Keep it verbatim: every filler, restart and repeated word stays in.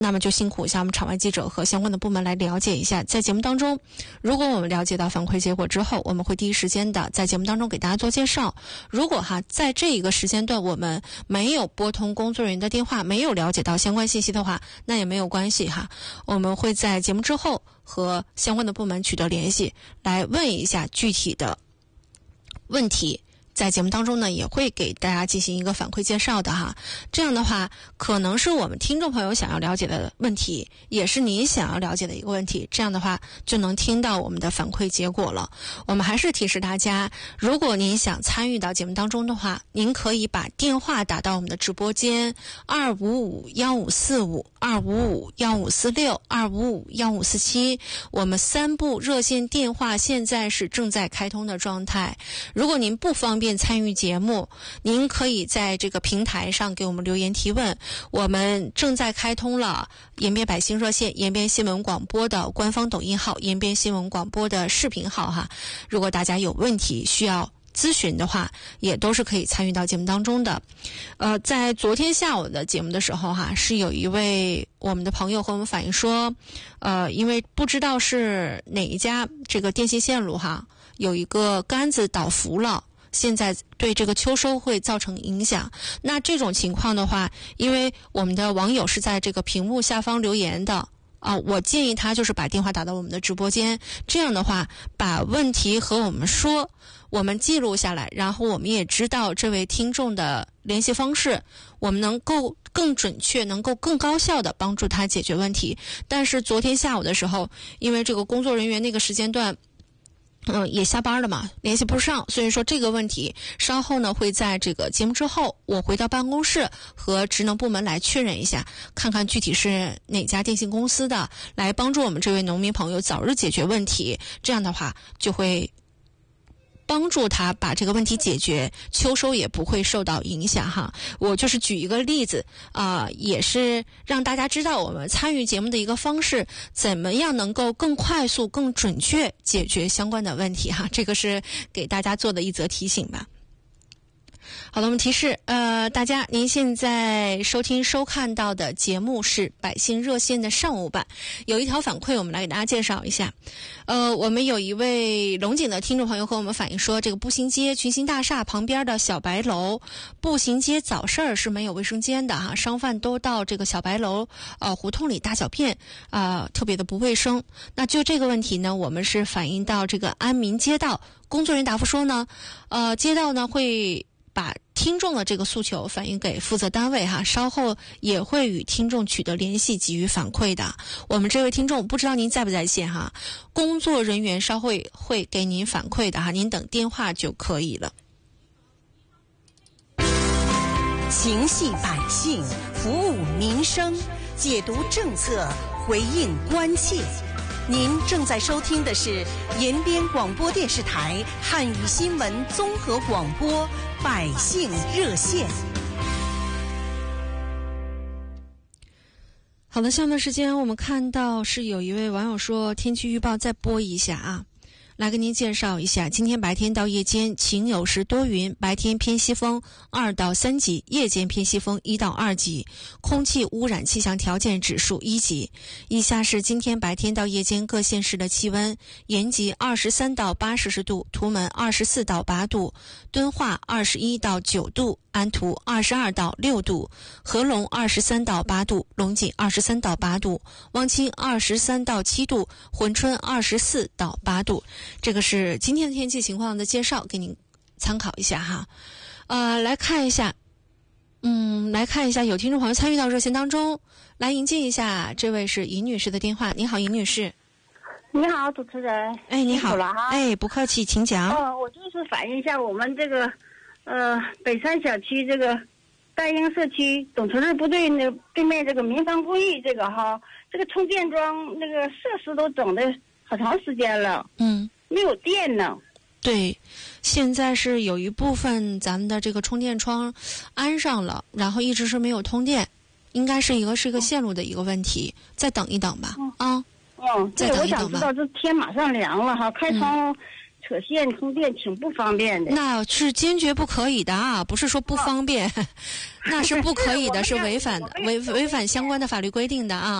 那么就辛苦一下我们场外记者和相关的部门来了解一下。在节目当中，如果我们了解到反馈结果之后，我们会第一时间的在节目当中给大家做介绍。如果哈在这一个时间段我们没有拨通工作人员的电话，没有了解到相关信息的话，那也没有关系哈，我们会在节目之后和相关的部门取得联系，来问一下具体的问题。在节目当中呢，也会给大家进行一个反馈介绍的哈。这样的话，可能是我们听众朋友想要了解的问题，也是您想要了解的一个问题。这样的话，就能听到我们的反馈结果了。我们还是提示大家，如果您想参与到节目当中的话，您可以把电话打到我们的直播间二五五幺五四五、二五五幺五四六、二五五幺五四七，我们三部热线电话现在是正在开通的状态。如果您不方便参与节目，您可以在这个平台上给我们留言提问。我们正在开通了延边百姓热线、延边新闻广播的官方抖音号、延边新闻广播的视频号哈。如果大家有问题需要咨询的话，也都是可以参与到节目当中的。呃，在昨天下午的节目的时候哈，是有一位我们的朋友和我们反映说，呃，因为不知道是哪一家这个电信线路哈，有一个杆子倒伏了。现在对这个秋收会造成影响。那这种情况的话，因为我们的网友是在这个屏幕下方留言的啊，我建议他就是把电话打到我们的直播间，这样的话把问题和我们说，我们记录下来，然后我们也知道这位听众的联系方式，我们能够更准确能够更高效的帮助他解决问题。但是昨天下午的时候，因为这个工作人员那个时间段嗯，也下班了嘛，联系不上，所以说这个问题稍后呢会在这个节目之后，我回到办公室和职能部门来确认一下，看看具体是哪家电信公司的，来帮助我们这位农民朋友早日解决问题。这样的话就会帮助他把这个问题解决，秋收也不会受到影响哈。我就是举一个例子啊、呃，也是让大家知道我们参与节目的一个方式，怎么样能够更快速、更准确解决相关的问题哈。这个是给大家做的一则提醒吧。好了，我们提示呃大家，您现在收听收看到的节目是百姓热线的上午版。有一条反馈，我们来给大家介绍一下。呃，我们有一位龙井的听众朋友和我们反映说，这个步行街群星大厦旁边的小白楼，步行街早市儿是没有卫生间的哈，商贩都到这个小白楼呃胡同里大小便啊、呃，特别的不卫生。那就这个问题呢，我们是反映到这个安民街道，工作人员答复说呢，呃，街道呢会把听众的这个诉求反映给负责单位哈，稍后也会与听众取得联系，给予反馈的。我们这位听众不知道您在不在线哈，工作人员稍后会给您反馈的哈，您等电话就可以了。 情系百姓，服务民生，解读政策，回应关切。您正在收听的是延边广播电视台汉语新闻综合广播百姓热线。 好的，下面时间我们看到是有一位网友说天气预报再播一下啊，来跟您介绍一下，今天白天到夜间晴有时多云，白天偏西风二到三级，夜间偏西风一到二级，空气污染气象条件指数一级。以下是今天白天到夜间各县市的气温：延吉二十三到八摄氏度，图门二十四到八度，敦化二十一到九度，安图二十二到六度，合龙二十三到八度，龙井二十三到八度，汪清二十三到七度，珲春二十四到八度。这个是今天的天气情况的介绍，给您参考一下哈。呃，来看一下，嗯，来看一下有听众朋友参与到热线当中，来迎接一下，这位是尹女士的电话。你好，尹女士。 你好，主持人。 哎，你好。哎，不客气，请讲。 哦，我就是反映一下我们这个，呃，北山小区这个大英社区总筹日部队那对面这个民防公寓这个哈，这个充电桩那个设施都整的好长时间了， 嗯， 没有电呢。 对，现在是有一部分咱们的这个充电桩安上了，然后一直是没有通电，应该是一个是一个线路的一个问题，再等一等吧。 嗯、 啊。 嗯，对，我想知道这天马上凉了哈，开窗、 扯线充电挺不方便的。 那是坚决不可以的啊，不是说不方便，那是不可以的，是违反违违反相关的法律规定的啊。